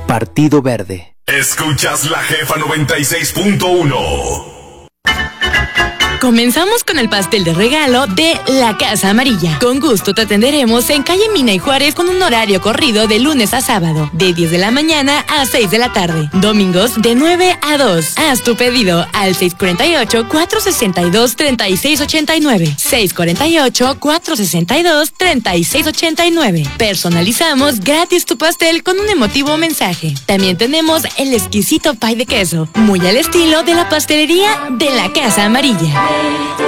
Partido Verde. Escuchas La Jefa 96.1. Comenzamos con el pastel de regalo de La Casa Amarilla. Con gusto te atenderemos en calle Mina y Juárez con un horario corrido de lunes a sábado, de 10 de la mañana a 6 de la tarde. Domingos de 9 a 2. Haz tu pedido al 648-462-3689. 648-462-3689. Personalizamos gratis tu pastel con un emotivo mensaje. También tenemos el exquisito pie de queso, muy al estilo de la pastelería de La Casa Amarilla.